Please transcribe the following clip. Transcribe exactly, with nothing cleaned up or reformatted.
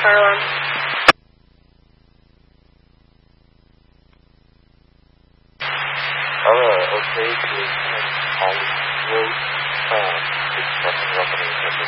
fire alarm. Uh, okay, to Hollywood, um, it's from the